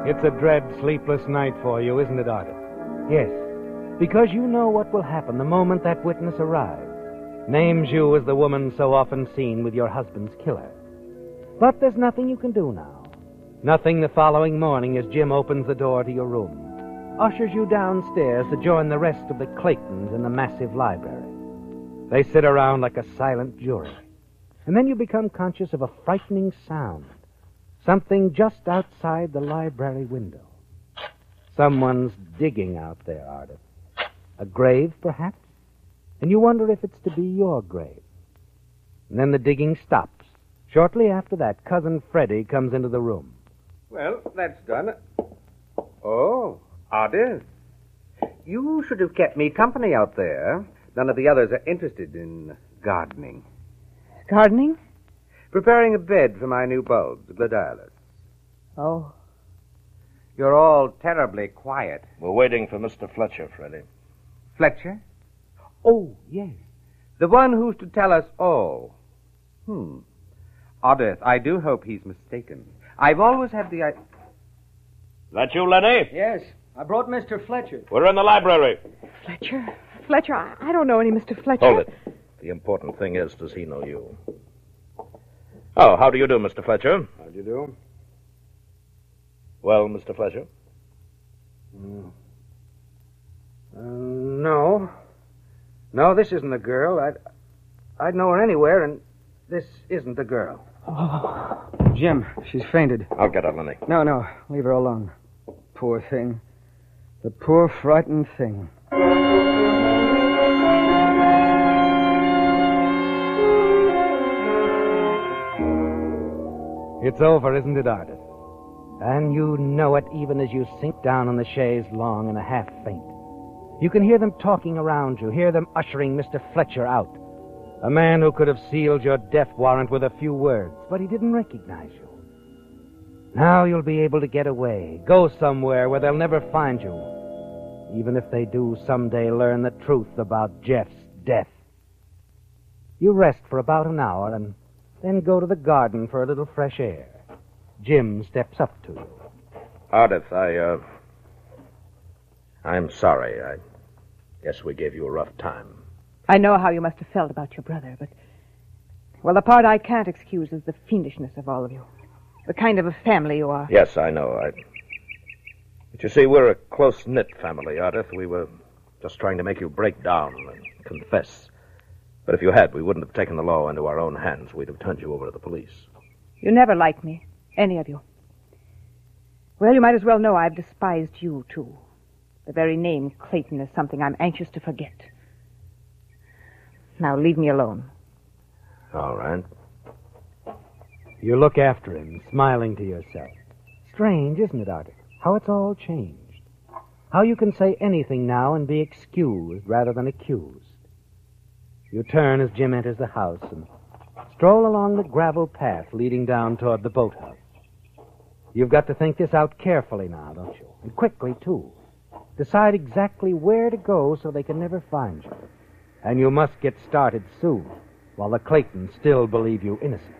It's a dread, sleepless night for you, isn't it, Ardith? Yes, because you know what will happen the moment that witness arrives. Names you as the woman so often seen with your husband's killer. But there's nothing you can do now. Nothing the following morning as Jim opens the door to your room, ushers you downstairs to join the rest of the Claytons in the massive library. They sit around like a silent jury. And then you become conscious of a frightening sound. Something just outside the library window. Someone's digging out there, Ardith. A grave, perhaps? And you wonder if it's to be your grave. And then the digging stops. Shortly after that, Cousin Freddie comes into the room. Well, that's done. Oh, Ardith. You should have kept me company out there. None of the others are interested in gardening. Gardening? Preparing a bed for my new bulbs, the gladiolus. Oh. You're all terribly quiet. We're waiting for Mr. Fletcher, Freddie. Fletcher? Oh, yes. The one who's to tell us all. Ardith, I do hope he's mistaken. I've always had the idea... Is that you, Lenny? Yes. I brought Mr. Fletcher. We're in the library. Fletcher? Fletcher, I don't know any Mr. Fletcher. Hold it. The important thing is, does he know you? Oh, how do you do, Mr. Fletcher? How do you do? Well, Mr. Fletcher? No. No, this isn't the girl. I'd know her anywhere, and this isn't the girl. Oh. Jim, she's fainted. I'll get her, Lenny. No, leave her alone. Poor thing. The poor, frightened thing. It's over, isn't it, Ardith? And you know it even as you sink down on the chaise long in a half faint. You can hear them talking around you, hear them ushering Mr. Fletcher out. A man who could have sealed your death warrant with a few words, but he didn't recognize you. Now you'll be able to get away, go somewhere where they'll never find you, even if they do someday learn the truth about Jeff's death. You rest for about an hour and then go to the garden for a little fresh air. Jim steps up to you. Ardith, I'm sorry. I guess we gave you a rough time. I know how you must have felt about your brother, but... Well, the part I can't excuse is the fiendishness of all of you. The kind of a family you are. Yes, I know. But you see, we're a close-knit family, Ardith. We were just trying to make you break down and confess. But if you had, we wouldn't have taken the law into our own hands. We'd have turned you over to the police. You never liked me, any of you. Well, you might as well know I've despised you, too. The very name Clayton is something I'm anxious to forget. Now, leave me alone. All right. You look after him, smiling to yourself. Strange, isn't it, Ardith? How it's all changed. How you can say anything now and be excused rather than accused. You turn as Jim enters the house and stroll along the gravel path leading down toward the boathouse. You've got to think this out carefully now, don't you? And quickly, too. Decide exactly where to go so they can never find you. And you must get started soon, while the Claytons still believe you innocent.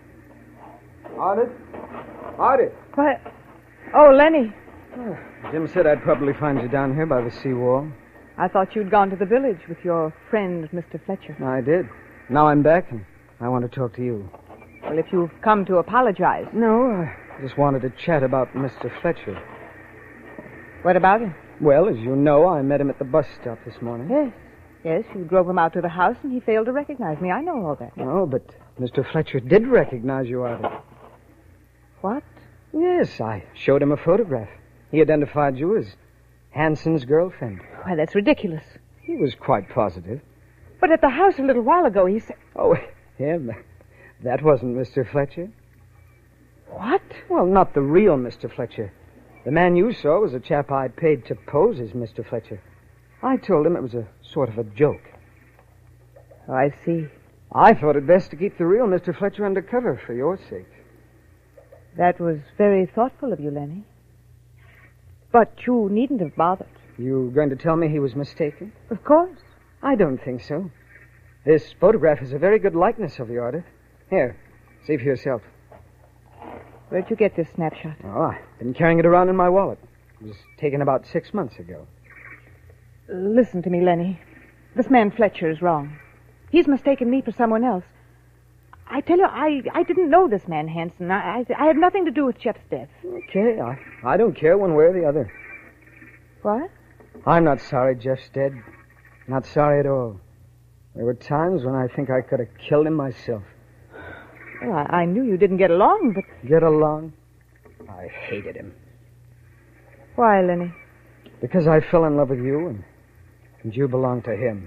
Ardith? What? Oh, Lenny. Jim said I'd probably find you down here by the seawall. I thought you'd gone to the village with your friend, Mr. Fletcher. I did. Now I'm back, and I want to talk to you. Well, if you've come to apologize. No, I just wanted to chat about Mr. Fletcher. What about him? Well, as you know, I met him at the bus stop this morning. Yes, you drove him out to the house, and he failed to recognize me. I know all that. Oh, but Mr. Fletcher did recognize you, Ardith. What? Yes, I showed him a photograph. He identified you as Hanson's girlfriend. Why, that's ridiculous. He was quite positive. But at the house a little while ago, he said... Oh, him? That wasn't Mr. Fletcher. What? Well, not the real Mr. Fletcher. The man you saw was a chap I paid to pose as Mr. Fletcher. I told him it was a sort of a joke. Oh, I see. I thought it best to keep the real Mr. Fletcher undercover for your sake. That was very thoughtful of you, Lenny. But you needn't have bothered. You going to tell me he was mistaken? Of course. I don't think so. This photograph is a very good likeness of you, Ardith. Here, see for yourself. Where'd you get this snapshot? Oh, I've been carrying it around in my wallet. It was taken about 6 months ago. Listen to me, Lenny. This man Fletcher is wrong. He's mistaken me for someone else. I tell you, I didn't know this man Hanson. I had nothing to do with Jeff's death. Okay, I don't care one way or the other. What? I'm not sorry Jeff's dead. Not sorry at all. There were times when I think I could have killed him myself. Well, I knew you didn't get along, but... Get along? I hated him. Why, Lenny? Because I fell in love with you, and you belonged to him.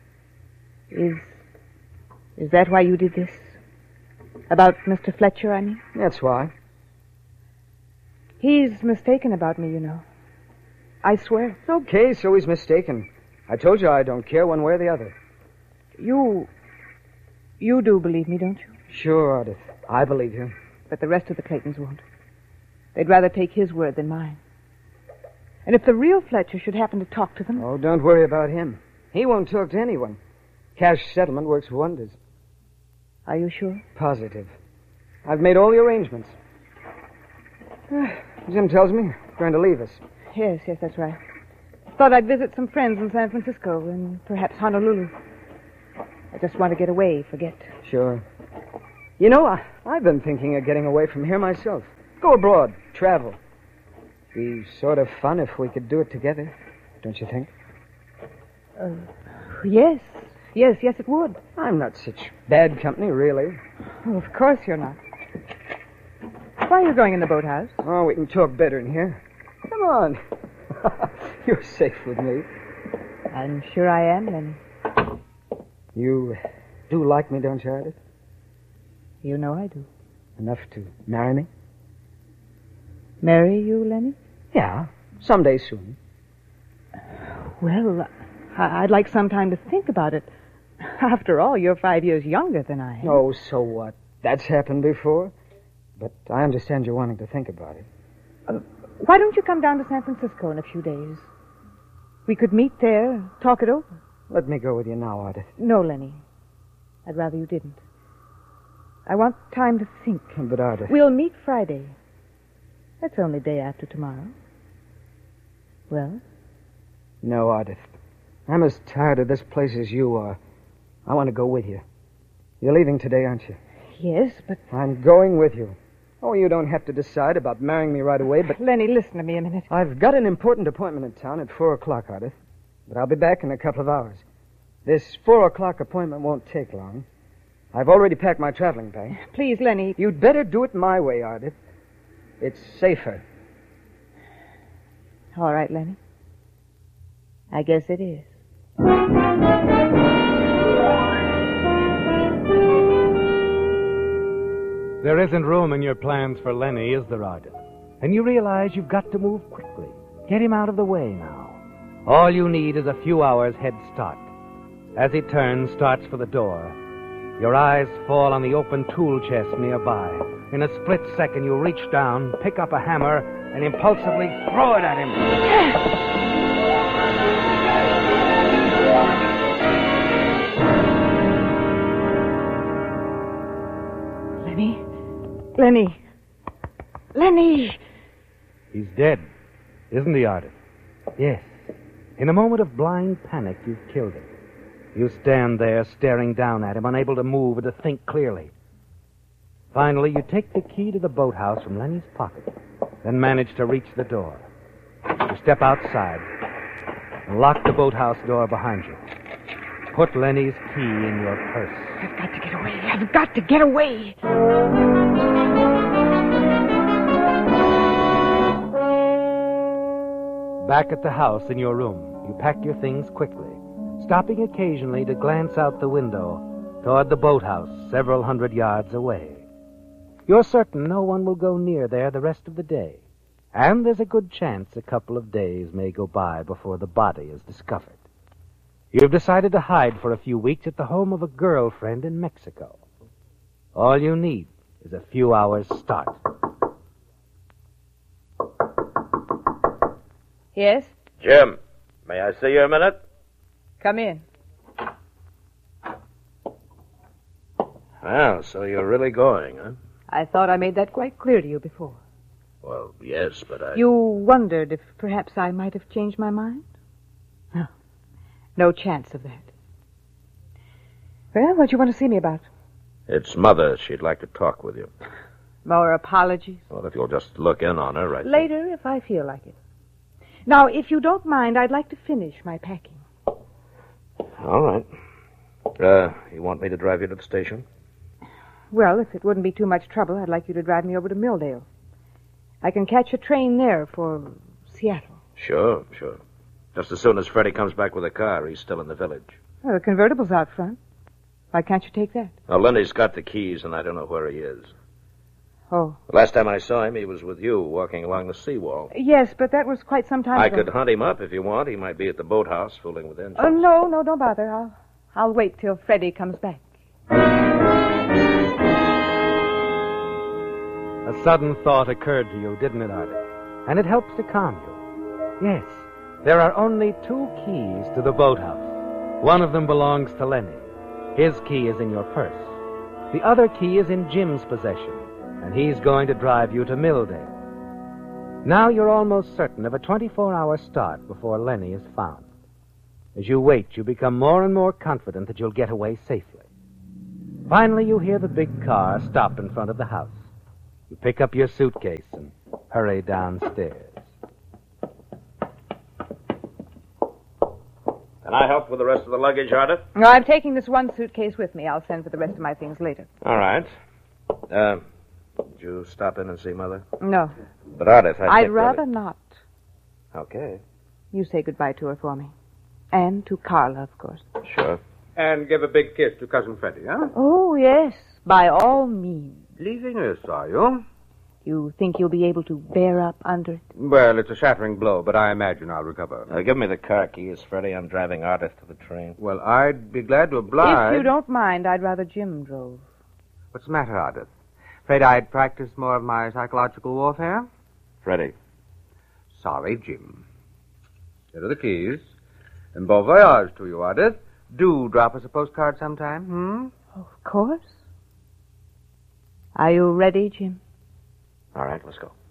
Is that why you did this? About Mr. Fletcher, I mean? That's why. He's mistaken about me, you know. I swear. Okay, so he's mistaken. I told you I don't care one way or the other. You do believe me, don't you? Sure, Ardith. I believe you. But the rest of the Claytons won't. They'd rather take his word than mine. And if the real Fletcher should happen to talk to them... Oh, don't worry about him. He won't talk to anyone. Cash settlement works wonders. Are you sure? Positive. I've made all the arrangements. Jim tells me he's going to leave us. Yes, that's right. Thought I'd visit some friends in San Francisco and perhaps Honolulu. I just want to get away, forget. Sure. You know, I've been thinking of getting away from here myself. Go abroad, travel. Be sort of fun if we could do it together, don't you think? Yes, it would. I'm not such bad company, really. Oh, of course you're not. Why are you going in the boathouse? Oh, we can talk better in here. Come on. You're safe with me. I'm sure I am, Lenny. You do like me, don't you, Ardith? You know I do. Enough to marry me? Marry you, Lenny? Yeah, someday soon. Well, I'd like some time to think about it. After all, you're 5 years younger than I am. Oh, so what? That's happened before. But I understand you're wanting to think about it. Why don't you come down to San Francisco in a few days? We could meet there, talk it over. Let me go with you now, Ardith. No, Lenny. I'd rather you didn't. I want time to think. But Ardith... We'll meet Friday. That's only day after tomorrow. Well? No, Ardith. I'm as tired of this place as you are. I want to go with you. You're leaving today, aren't you? Yes, but... I'm going with you. Oh, you don't have to decide about marrying me right away, but... Lenny, listen to me a minute. I've got an important appointment in town at 4 o'clock, Ardith. But I'll be back in a couple of hours. This 4 o'clock appointment won't take long. I've already packed my traveling bag. Please, Lenny. You'd better do it my way, Ardith. It's safer. All right, Lenny. I guess it is. There isn't room in your plans for Lenny, is there, Ardith? And you realize you've got to move quickly. Get him out of the way now. All you need is a few hours' head start. As he starts for the door, your eyes fall on the open tool chest nearby. In a split second, you reach down, pick up a hammer, and impulsively throw it at him. Lenny! He's dead, isn't he, Ardith? Yes. In a moment of blind panic, you've killed him. You stand there staring down at him, unable to move or to think clearly. Finally, you take the key to the boathouse from Lenny's pocket, then manage to reach the door. You step outside and lock the boathouse door behind you. Put Lenny's key in your purse. I've got to get away. I've got to get away. Back at the house in your room, you pack your things quickly, stopping occasionally to glance out the window toward the boathouse several hundred yards away. You're certain no one will go near there the rest of the day, and there's a good chance a couple of days may go by before the body is discovered. You've decided to hide for a few weeks at the home of a girlfriend in Mexico. All you need is a few hours' start. Yes? Jim, may I see you a minute? Come in. Well, so you're really going, huh? I thought I made that quite clear to you before. Well, yes, but I... You wondered if perhaps I might have changed my mind? No. No chance of that. Well, what do you want to see me about? It's Mother. She'd like to talk with you. More apologies? Well, if you'll just look in on her right Later, if I feel like it. Now, if you don't mind, I'd like to finish my packing. All right. You want me to drive you to the station? Well, if it wouldn't be too much trouble, I'd like you to drive me over to Milldale. I can catch a train there for Seattle. Sure. Just as soon as Freddie comes back with a car, he's still in the village. Well, the convertible's out front. Why can't you take that? Now, Lenny's got the keys, and I don't know where he is. Oh. The last time I saw him, he was with you, walking along the seawall. Yes, but that was quite some time I ago. could hunt him up if you want. He might be at the boathouse, fooling with engines. Oh, no, don't bother. I'll wait till Freddie comes back. A sudden thought occurred to you, didn't it, Ardith? And it helps to calm you. Yes, there are only 2 keys to the boathouse. One of them belongs to Lenny. His key is in your purse. The other key is in Jim's possession, and he's going to drive you to Milldale. Now you're almost certain of a 24-hour start before Lenny is found. As you wait, you become more and more confident that you'll get away safely. Finally, you hear the big car stop in front of the house. You pick up your suitcase and hurry downstairs. Can I help with the rest of the luggage, Ardith? No, I'm taking this one suitcase with me. I'll send for the rest of my things later. All right. Did you stop in and see Mother? No. But Ardith, I'd rather not. Okay. You say goodbye to her for me. And to Carla, of course. Sure. And give a big kiss to Cousin Freddie, huh? Oh, yes. By all means. Leaving us, are you? You think you'll be able to bear up under it? Well, it's a shattering blow, but I imagine I'll recover. Give me the car keys, Freddie. I'm driving Ardith to the train. Well, I'd be glad to oblige. If you don't mind, I'd rather Jim drove. What's the matter, Ardith? Afraid I'd practiced more of my psychological warfare? Freddie. Sorry, Jim. Here are the keys. And bon voyage to you, Ardith. Do drop us a postcard sometime, Of course. Are you ready, Jim? All right, let's go.